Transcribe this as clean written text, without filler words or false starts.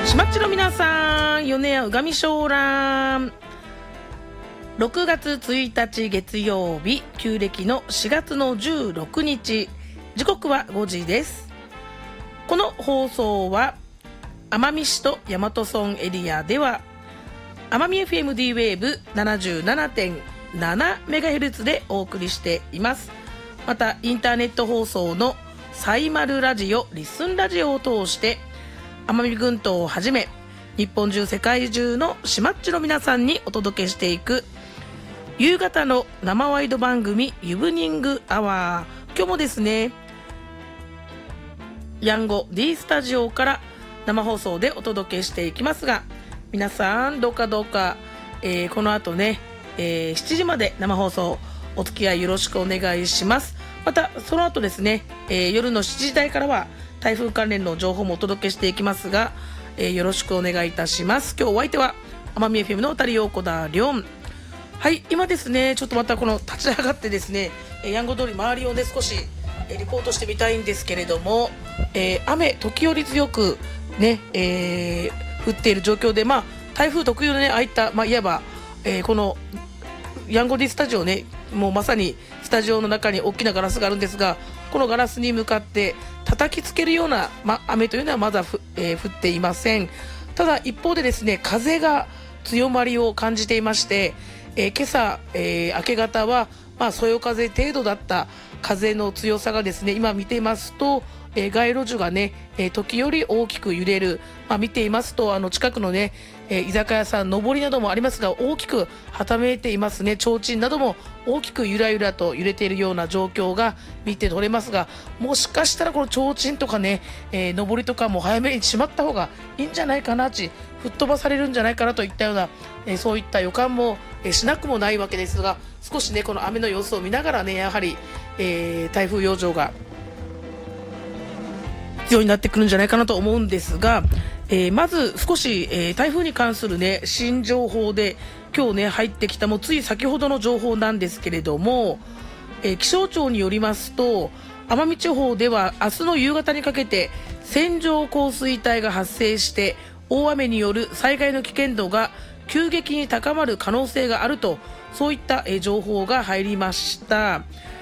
島っちの皆さん、米屋うがみしょうらん。6月1日月曜日、旧暦の4月の16日、時刻は5時です。この放送は奄美市と大和村エリアでは奄美 FMD ウェーブ 77.7MHz でお送りしています。またインターネット放送のサイマルラジオ、リスンラジオを通して奄美群島をはじめ日本中世界中の島っちの皆さんにお届けしていく夕方の生ワイド番組イブニングアワー。今日もですね、ヤンゴ D スタジオから生放送でお届けしていきますが、皆さんどうかこの後ね、7時まで生放送お付き合いよろしくお願いします。またその後ですね、夜の7時台からは台風関連の情報もお届けしていきますが、よろしくお願いいたします。今日お相手は奄美 FM の渡横田りょん。はい、今ですね、ちょっとまたこの立ち上がってですね、ヤンゴ通り周りをね少しリポートしてみたいんですけれども、雨時折強くね、降っている状況で、台風特有のねああいった、いわば、このヤンゴディスタジオね、もうまさにスタジオの中に大きなガラスがあるんですが、このガラスに向かって叩きつけるような、雨というのはまだ降っていません。ただ一方でですね、風が強まりを感じていまして、今朝、明け方は、そよ風程度だった風の強さがですね、今見ていますと、街路樹がね、時折大きく揺れる、見ていますと近くのね、居酒屋さん上りなどもありますが大きくはためいていますね。提灯なども大きくゆらゆらと揺れているような状況が見て取れますが、もしかしたらこの提灯とかね、上りとかも早めにしまった方がいいんじゃないかな、吹っ飛ばされるんじゃないかなといったような、そういった予感もしなくもないわけですが、少しねこの雨の様子を見ながらね、やはり、台風養生が必要になってくるんじゃないかなと思うんですが、まず少し、台風に関するね新情報で今日ね入ってきた、もうつい先ほどの情報なんですけれども、気象庁によりますと奄美地方では明日の夕方にかけて線状降水帯が発生して大雨による災害の危険度が急激に高まる可能性があると、そういった情報が入りました。